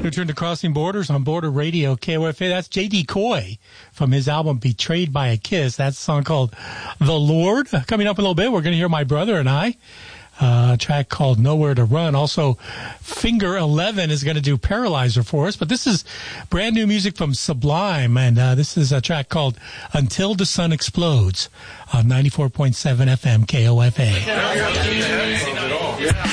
You're tuned to Crossing Borders on Border Radio, KOFA. That's J.D. Coy from his album Betrayed by a Kiss. That's a song called The Lord. Coming up in a little bit, we're going to hear My Brother and I. A track called Nowhere to Run. Also, Finger 11 is going to do Paralyzer for us. But this is brand new music from Sublime. And this is a track called Until the Sun Explodes on 94.7 FM KOFA.